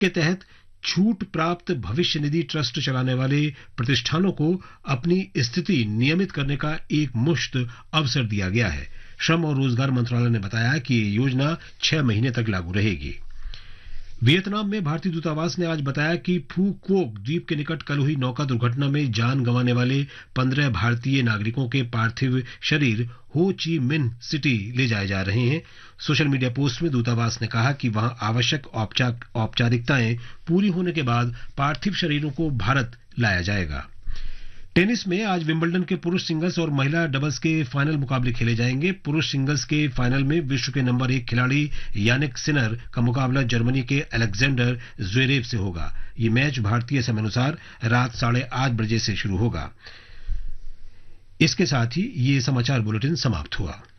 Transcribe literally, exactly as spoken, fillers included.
के तहत छूट प्राप्त भविष्य निधि ट्रस्ट चलाने वाले प्रतिष्ठानों को अपनी स्थिति नियमित करने का एक मुश्त अवसर दिया गया है। श्रम और रोजगार मंत्रालय ने बताया कि ये योजना छह महीने तक लागू रहेगी। वियतनाम में भारतीय दूतावास ने आज बताया कि फू क्वोक द्वीप के निकट कल हुई नौका दुर्घटना में जान गंवाने वाले पंद्रह भारतीय नागरिकों के पार्थिव शरीर हो ची मिन्ह सिटी ले जाए जा रहे हैं। सोशल मीडिया पोस्ट में दूतावास ने कहा कि वहां आवश्यक औपचारिकताएं पूरी होने के बाद पार्थिव शरीरों को भारत लाया जाएगा। टेनिस में आज विंबलडन के पुरुष सिंगल्स और महिला डबल्स के फाइनल मुकाबले खेले जाएंगे। पुरुष सिंगल्स के फाइनल में विश्व के नंबर एक खिलाड़ी यानिक सिनर का मुकाबला जर्मनी के अलेक्जेंडर ज्वेरेव से होगा। ये मैच भारतीय समयानुसार रात साढ़े आठ बजे से शुरू होगा। इसके साथ ही ये समाचार बुलेटिन समाप्त हुआ।